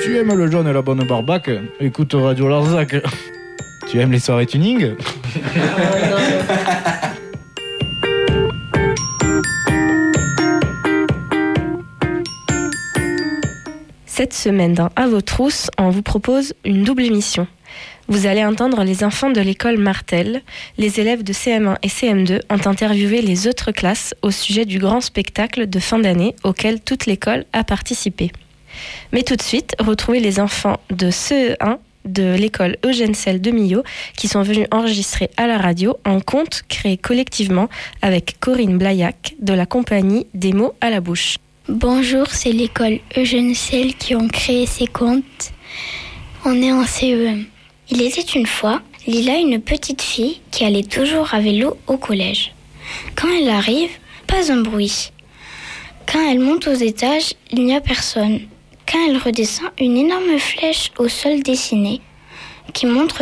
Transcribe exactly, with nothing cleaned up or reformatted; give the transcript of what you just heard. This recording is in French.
Tu aimes le jaune et la bonne barbaque? Écoute Radio Larzac. Tu aimes les soirées tuning? Cette semaine dans À vos trousses, on vous propose une double émission. Vous allez entendre les enfants de l'école Martel. Les élèves de C M un et C M deux ont interviewé les autres classes au sujet du grand spectacle de fin d'année auquel toute l'école a participé. Mais tout de suite, retrouvez les enfants de C E un de l'école Eugène Selle de Millau qui sont venus enregistrer à la radio un conte créé collectivement avec Corinne Blaillac de la compagnie Des mots à la bouche. Bonjour, c'est l'école Eugène Selle qui ont créé ces contes. On est en C E un. Il était une fois, Lila, une petite fille qui allait toujours à vélo au collège. Quand elle arrive, pas un bruit. Quand elle monte aux étages, il n'y a personne. Quand elle redescend, une énorme flèche au sol dessinée qui montre